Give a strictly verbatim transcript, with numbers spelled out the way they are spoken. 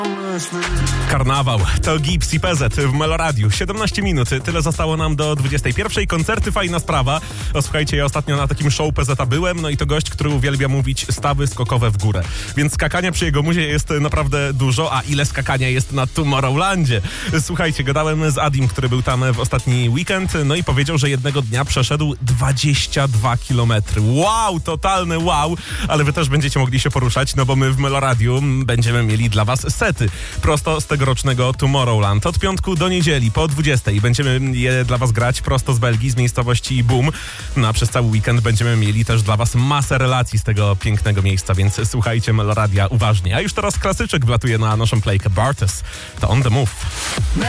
Karnawał, to Gips i P Z w Meloradiu. siedemnaście minut, tyle zostało nam do dwudziestej pierwszej. Koncerty, fajna sprawa. O, słuchajcie, ja ostatnio na takim show P Z byłem, no i to gość, który uwielbia mówić stawy skokowe w górę. Więc skakania przy jego muzie jest naprawdę dużo, a ile skakania jest na Tomorrowlandzie. Słuchajcie, gadałem z Adim, który był tam w ostatni weekend, no i powiedział, że jednego dnia przeszedł dwadzieścia dwa kilometry. Wow, totalne wow, ale wy też będziecie mogli się poruszać, no bo my w Meloradiu będziemy mieli dla was sety prosto z tegorocznego Tomorrowland. Od piątku do niedzieli po dwudziestej będziemy je dla was grać prosto z Belgii, z miejscowości Boom. No a przez cały weekend będziemy mieli też dla was masę relacji z tego pięknego miejsca, więc słuchajcie Meloradia uważnie. A już teraz klasyczek wlatuje na naszą playkę. Bartes, to On The Move.